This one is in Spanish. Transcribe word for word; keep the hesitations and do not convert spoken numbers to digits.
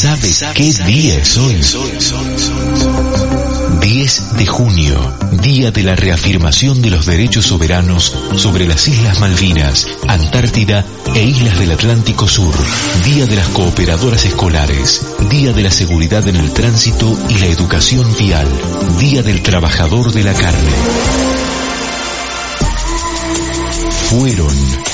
¿Sabe qué día es hoy? diez de junio, día de la reafirmación de los derechos soberanos sobre las Islas Malvinas, Antártida e Islas del Atlántico Sur. Día de las cooperadoras escolares. Día de la seguridad en el tránsito y la educación vial. Día del trabajador de la carne. Fueron